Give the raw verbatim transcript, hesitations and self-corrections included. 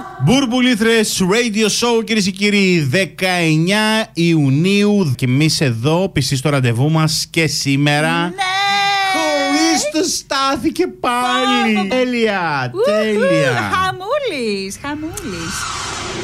Μπουρμπουλήθρες Radio Show, κυρίες και κύριοι, δεκαεννιά Ιουνίου. Και εμείς εδώ, πιστοί στο ραντεβού μας και σήμερα. Ναι! Χρήστος στάθηκε πάλι! Τέλεια, τέλεια! Χαμούλης, χαμούλης.